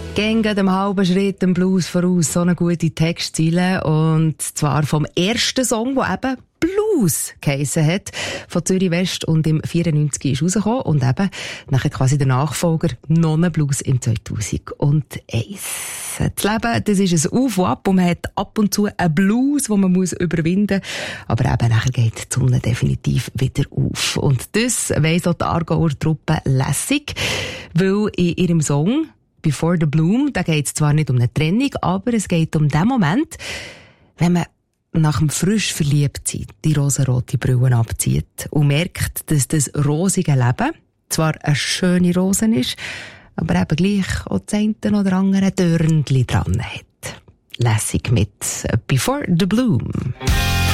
Gehen dem halben Schritt dem Blues voraus, so eine gute Textziele. Und zwar vom ersten Song, der eben Blues geheissen hat, von Zürich West und im 94 ist rausgekommen. Und eben nachher quasi der Nachfolger Nonnenblues im 2001. Das Leben, das ist ein Auf und Ab und man hat ab und zu einen Blues, den man überwinden muss. Aber eben nachher geht die Sonne definitiv wieder auf. Und das weiss auch die Aargauer Truppe lässig, weil in ihrem Song Before the Bloom, da geht es zwar nicht um eine Trennung, aber es geht um den Moment, wenn man nach dem frisch Verliebtsein die rosarote Brille abzieht und merkt, dass das rosige Leben zwar eine schöne Rose ist, aber eben gleich auch das eine oder andere Dörnchen dran hat. Lässig mit Before the Bloom.